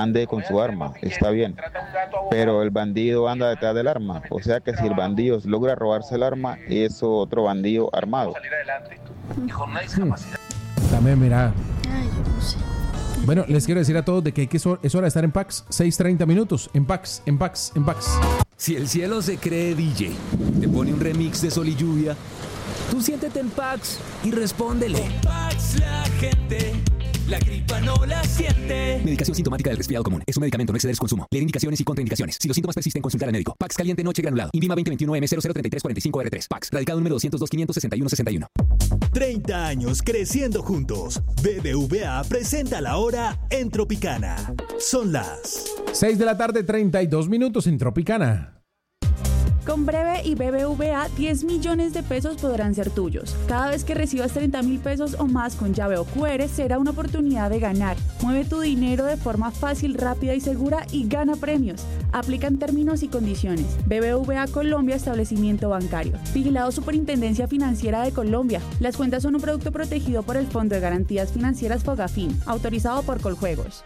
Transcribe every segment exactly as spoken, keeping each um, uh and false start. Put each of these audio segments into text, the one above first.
ande con su arma, está bien, pero el bandido anda detrás del arma, o sea que si el bandido logra robarse el arma, es otro bandido armado. Hmm. También, mira. Ay, yo no sé. Bueno, les quiero decir a todos de que es hora de estar en Pax, seis treinta minutos, en Pax, en Pax, en Pax. Si el cielo se cree D J, te pone un remix de Sol y Lluvia, tú siéntete en Pax y respóndele. En Pax la gente, la gripa no la siente. Medicación sintomática del resfriado común. Es un medicamento, no exceder su consumo. Leer indicaciones y contraindicaciones. Si los síntomas persisten, consultar al médico. Pax caliente noche granulado. Invima veinte veintiuno M cero cero treinta y tres cuarenta y cinco R tres. Pax. Radicado número doscientos dos quinientos sesenta y uno sesenta y uno. treinta años creciendo juntos. B B V A presenta la hora en Tropicana. Son las seis de la tarde, treinta y dos minutos en Tropicana. Con Breve y B B V A, diez millones de pesos podrán ser tuyos. Cada vez que recibas treinta mil pesos o más con llave o Q R, será una oportunidad de ganar. Mueve tu dinero de forma fácil, rápida y segura y gana premios. Aplican términos y condiciones. B B V A Colombia, establecimiento bancario. Vigilado Superintendencia Financiera de Colombia. Las cuentas son un producto protegido por el Fondo de Garantías Financieras Fogafín, autorizado por Coljuegos.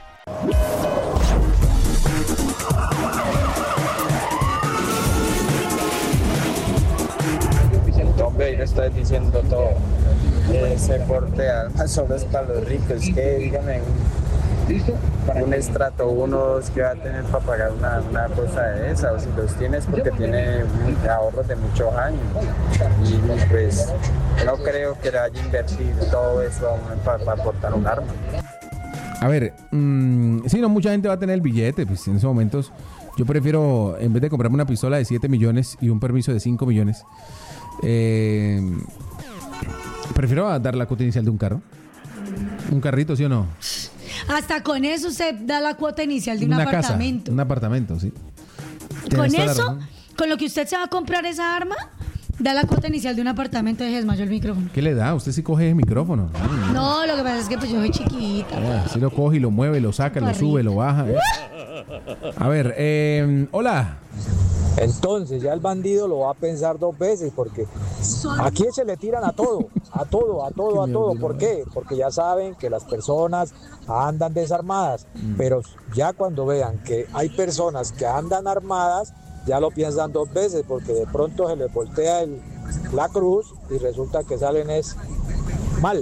Hombre, estás diciendo todo. Ese porte de armas solo es para los ricos. Que dígame, un, un estrato uno que va a tener para pagar una, una cosa de esa, o si los tienes porque tiene ahorros de muchos años. Y pues no creo que le haya invertido todo eso para, para aportar un arma. A ver, mmm, sí, no mucha gente va a tener el billete, pues en esos momentos yo prefiero, en vez de comprarme una pistola de siete millones y un permiso de cinco millones, Eh, prefiero dar la cuota inicial de un carro. Un carrito, ¿sí o no? Hasta con eso se da la cuota inicial de un Una apartamento. Casa, un apartamento, sí. Con Tienes eso, con lo que usted se va a comprar esa arma, da la cuota inicial de un apartamento. Deje desmayo el micrófono. ¿Qué le da? Usted sí coge el micrófono. Ay, no, lo que pasa es que pues yo soy chiquita. Ya, sí lo coge y lo mueve, lo saca, lo sube, lo baja. Eh. A ver, eh, hola. Entonces ya el bandido lo va a pensar dos veces porque aquí se le tiran a todo, a todo, a todo, a todo. ¿Por qué? Porque ya saben que las personas andan desarmadas, pero ya cuando vean que hay personas que andan armadas, ya lo piensan dos veces porque de pronto se les voltea el, la cruz y resulta que salen es mal.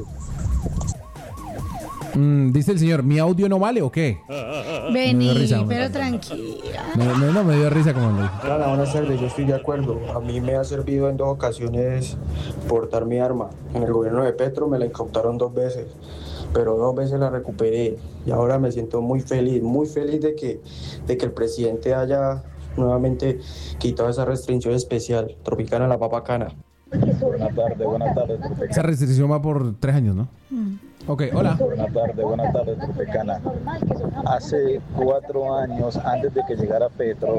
Mm, dice el señor, ¿mi audio no vale o qué? Vení, risa, pero tranquila. Me, me, no, me dio risa como lo dijo. Hola, buenas tardes, yo estoy de acuerdo. A mí me ha servido en dos ocasiones portar mi arma. En el gobierno de Petro me la incautaron dos veces, pero dos veces la recuperé. Y ahora me siento muy feliz, muy feliz de que, de que el presidente haya nuevamente quitado esa restricción especial. Tropicana la papacana. Buenas tardes, buenas tardes, Tropicana. Esa restricción va por tres años, ¿no? Mm. Ok, hola. Buenas tardes, buenas tardes, Tropicana. Hace cuatro años, antes de que llegara Petro,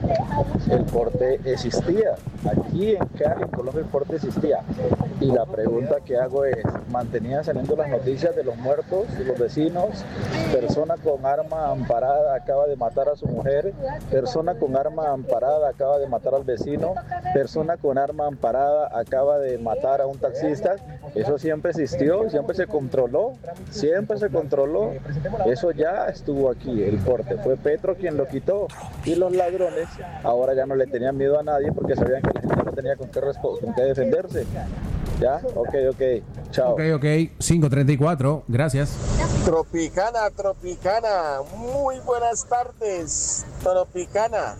el porte existía. Aquí en Cali, en Colombia, el porte existía. Y la pregunta que hago es, ¿mantenían saliendo las noticias de los muertos, de los vecinos? Persona con arma amparada acaba de matar a su mujer. Persona con arma amparada acaba de matar al vecino. Persona con arma amparada acaba de matar a un taxista. Eso siempre existió, siempre se controló. Siempre se controló. Eso ya estuvo aquí, el porte. Fue Petro quien lo quitó. Y los ladrones ahora ya no le tenían miedo a nadie porque sabían que la gente no tenía con qué, respo- con qué defenderse. ¿Ya? Ok, ok. Chao. Ok, ok. cinco treinta y cuatro. Gracias. Tropicana, Tropicana. Muy buenas tardes, Tropicana.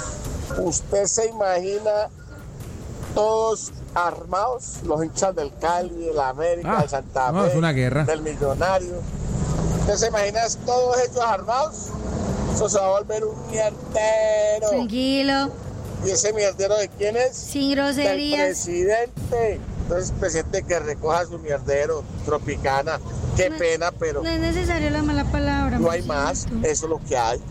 ¿Usted se imagina todos armados, los hinchas del Cali, del América, ah, del Santa Fe, no, es una guerra. del Millonario? ¿Usted se imagina todos ellos armados? Eso se va a volver un mierdero. Tranquilo. ¿Y ese mierdero de quién es? Sin groserías. Del presidente. Entonces, presidente, que recoja su mierdero, Tropicana. Qué no, pena, pero... No es necesaria la mala palabra. No hay más, eso es lo que hay.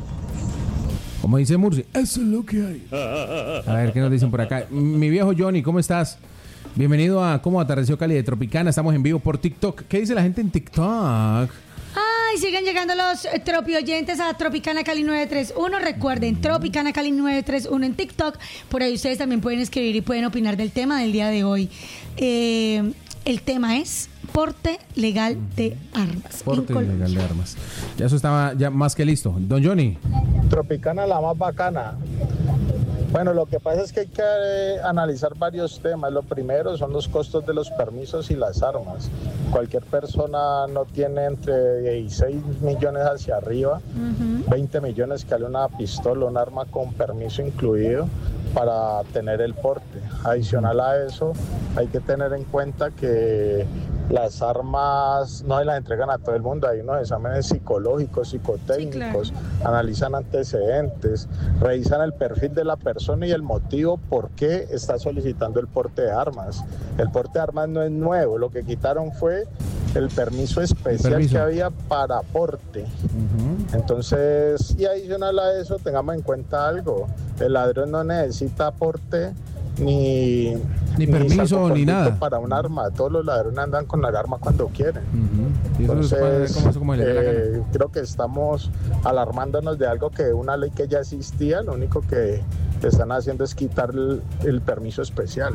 Como dice Murci, eso es lo que hay. A ver, ¿qué nos dicen por acá? Mi viejo Johnny, ¿cómo estás? Bienvenido a Cómo Atardeció Cali de Tropicana. Estamos en vivo por TikTok. ¿Qué dice la gente en TikTok? Ay, siguen llegando los eh, tropi oyentes a Tropicana Cali nueve tres uno. Recuerden, Tropicana Cali nueve tres uno en TikTok. Por ahí ustedes también pueden escribir y pueden opinar del tema del día de hoy. Eh... el tema es porte legal de armas. Porte legal de armas. Ya eso estaba ya más que listo. Don Johnny. Tropicana la más bacana. Bueno, lo que pasa es que hay que eh, analizar varios temas. Lo primero son los costos de los permisos y las armas. Cualquier persona no tiene entre dieciséis millones hacia arriba, uh-huh. veinte millones que vale una pistola, un arma con permiso incluido para tener el porte. Adicional a eso, hay que tener en cuenta que las armas no se las entregan a todo el mundo, hay unos exámenes psicológicos, psicotécnicos, sí, claro. Analizan antecedentes, revisan el perfil de la persona y el motivo por qué está solicitando el porte de armas. El porte de armas no es nuevo, lo que quitaron fue el permiso especial permiso. que había para porte. Uh-huh. Entonces, y adicional a eso, tengamos en cuenta algo, el ladrón no necesita porte ni, ni, ni permiso ni nada para un arma. Todos los ladrones andan con la arma cuando quieren. Uh-huh. Entonces, como, como eh, creo que estamos alarmándonos de algo que una ley que ya existía, lo único que están haciendo es quitar el, el permiso especial.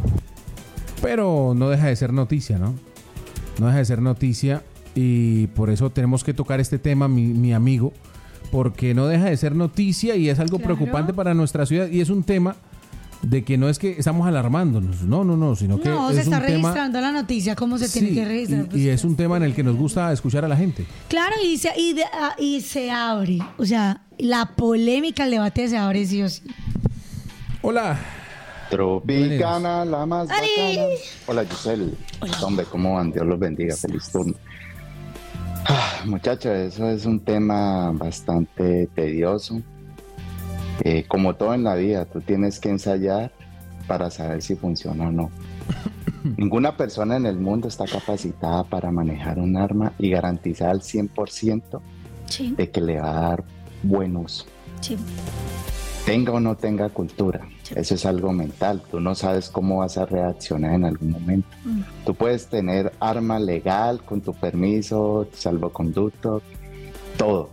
Pero no deja de ser noticia, ¿no? No deja de ser noticia y por eso tenemos que tocar este tema, mi, mi amigo, porque no deja de ser noticia y es algo claro. preocupante para nuestra ciudad y es un tema de que no es que estamos alarmándonos, no, no, no, sino que no, es se está un registrando tema, la noticia, cómo se sí, tiene que registrar. Y, pues, y es un tema en el que nos gusta escuchar a la gente. Claro, y se, y, de, y se abre, o sea, la polémica, el debate se abre sí o sí. Hola. Tropicana, la más bacana. Hola, Giselle. Hola. Hombre, ¿cómo van? Dios los bendiga. Feliz turno. Ah, muchachos, eso es un tema bastante tedioso. Eh, como todo en la vida, tú tienes que ensayar para saber si funciona o no. Ninguna persona en el mundo está capacitada para manejar un arma y garantizar al cien por ciento sí. de que le va a dar buen uso. Sí. Tenga o no tenga cultura, sí. Eso es algo mental. Tú no sabes cómo vas a reaccionar en algún momento. Mm. Tú puedes tener arma legal con tu permiso, salvoconducto, todo.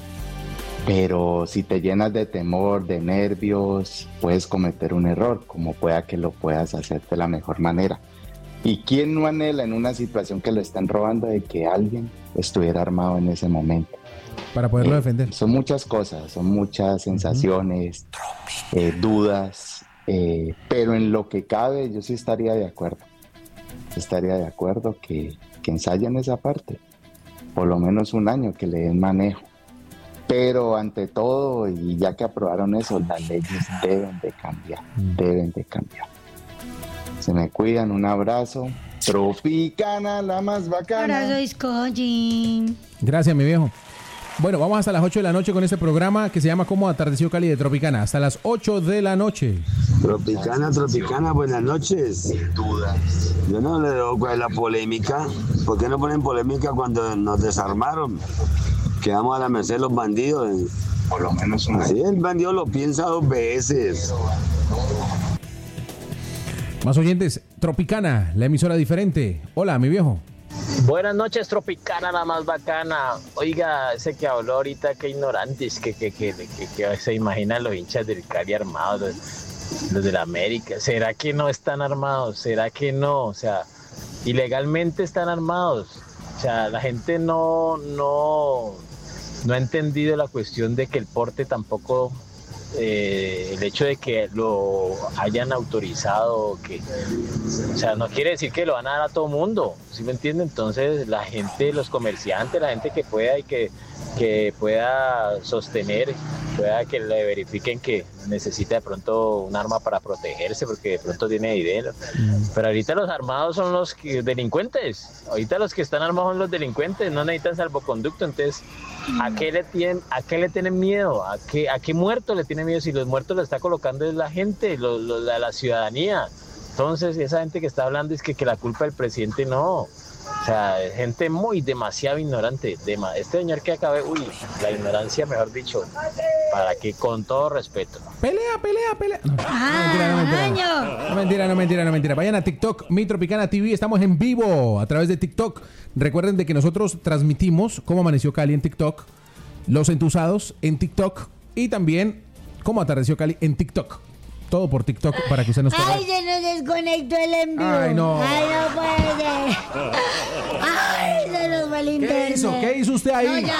Pero si te llenas de temor, de nervios, puedes cometer un error, como pueda que lo puedas hacer de la mejor manera. ¿Y quién no anhela en una situación que lo están robando de que alguien estuviera armado en ese momento? Para poderlo eh, defender. Son muchas cosas, son muchas sensaciones, uh-huh. eh, dudas, eh, pero en lo que cabe yo sí estaría de acuerdo. Estaría de acuerdo que, que ensayen esa parte, por lo menos un año que le den manejo. Pero ante todo, y ya que aprobaron eso, las leyes deben de cambiar, mm. deben de cambiar. Se me cuidan, un abrazo. Tropicana, la más bacana. Abrazo, Iscollín. Gracias, mi viejo. Bueno, vamos hasta las ocho de la noche con este programa que se llama ¿Cómo atardeció Cali de Tropicana? Hasta las ocho de la noche. Tropicana, Tropicana, buenas noches. Sin dudas. Yo no le doy cuál es la polémica. ¿Por qué no ponen polémica cuando nos desarmaron? Quedamos a la merced de los bandidos. Por lo menos una. Sí, el bandido lo piensa dos veces. Más oyentes, Tropicana, la emisora diferente. Hola, mi viejo. Buenas noches, Tropicana, la más bacana. Oiga, ese que habló ahorita, qué ignorantes, que, que, que, que, que se imaginan los hinchas del Cali armados, los, los de la América. ¿Será que no están armados? ¿Será que no? O sea, ilegalmente están armados. O sea, la gente no, no, no ha entendido la cuestión de que el porte tampoco, eh, el hecho de que lo hayan autorizado, que, o sea, no quiere decir que lo van a dar a todo mundo, ¿sí me entiende? Entonces la gente, los comerciantes, la gente que pueda y que, que pueda sostener, pueda que le verifiquen que necesita de pronto un arma para protegerse porque de pronto tiene dinero. Mm. Pero ahorita los armados son los que, delincuentes, ahorita los que están armados son los delincuentes, no necesitan salvoconducto. Entonces, ¿a qué le tienen, a qué le tienen miedo? ¿A qué, a qué muerto le tienen miedo? Si los muertos lo está colocando es la gente, lo, lo, la, la ciudadanía. Entonces, esa gente que está hablando es que, que la culpa del presidente no. O sea, gente muy demasiado ignorante. Dema, este señor que acabé, uy, la ignorancia, mejor dicho, para que con todo respeto. Pelea, pelea, pelea. No, ah, no, mentira, no, mentira. no mentira, no mentira, no mentira. Vayan a TikTok, Mi Tropicana T V, estamos en vivo a través de TikTok. Recuerden de que nosotros transmitimos Cómo Amaneció Cali en TikTok, Los Entusados en TikTok y también Cómo Atardeció Cali en TikTok. todo por TikTok para que usted nos pueda... Ay, se nos desconectó el envío. Ay, no. Ay, no puede ser. Ay, se nos fue el internet. ¿Qué hizo? ¿Qué hizo usted ahí? No, ya.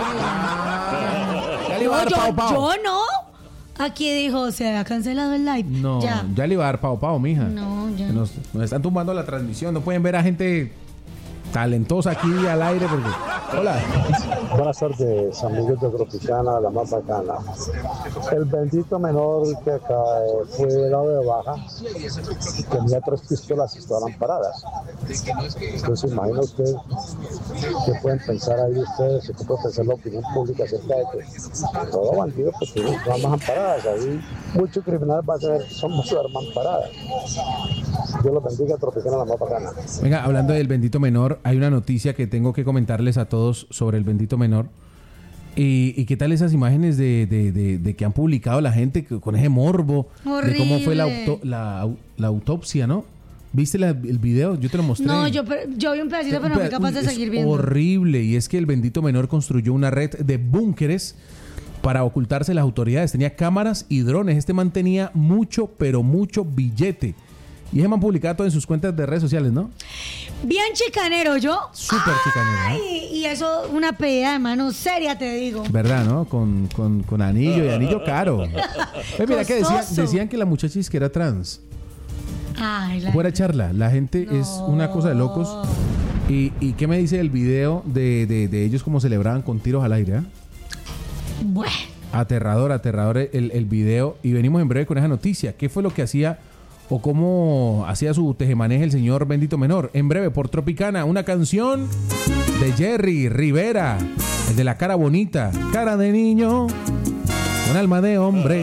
Ya le iba a dar No, pao, yo, pao. yo no. Aquí dijo, se ha cancelado el live. No, ya. ya le iba a dar pao, pao, mija. No, ya. Nos, nos están tumbando la transmisión. No pueden ver a gente talentosa aquí al aire porque... Hola. Buenas tardes, amigos de Tropicana, la más bacana. El bendito menor que acá fue dado de baja tenía tres pistolas y estaban paradas. Entonces, imagina usted qué pueden pensar ahí ustedes, qué puede pensar la opinión pública acerca de que todo bandido pues tiene armas amparadas. Ahí muchos criminales van a tener, son muchas armas amparadas. Dios los bendiga, Tropicana, la más bacana. Venga, hablando del bendito menor, hay una noticia que tengo que comentarles a todos sobre el bendito menor. ¿Y, y qué tal esas imágenes de, de, de, de que han publicado la gente con ese morbo? Horrible. De cómo fue la, auto, la, la autopsia, ¿no? ¿Viste la, el video? Yo te lo mostré. No, yo, yo vi un pedacito, pero no fui capaz de es seguir viendo. Horrible. Y es que el bendito menor construyó una red de búnkeres para ocultarse de las autoridades. Tenía cámaras y drones. Este man tenía mucho, pero mucho billete. Y ese man publicaba todo en sus cuentas de redes sociales, ¿no? Bien chicanero, ¿yo? Súper chicanero, ¿no? Ay, y eso, una pedida de mano seria, te digo. ¿Verdad, no? Con, con, con anillo y anillo caro. Pues mira que decían, Costoso. decían que la muchacha es que era trans. Ay, la Fuera charla. La gente es una cosa de locos. ¿Y, y qué me dice el video de, de, de ellos como celebraban con tiros al aire? ¿eh? Bueno. Aterrador, aterrador el, el video. Y venimos en breve con esa noticia. ¿Qué fue lo que hacía o cómo hacía su tejemaneje el señor bendito menor? En breve por Tropicana, una canción de Jerry Rivera, el de la cara bonita, cara de niño con alma de hombre.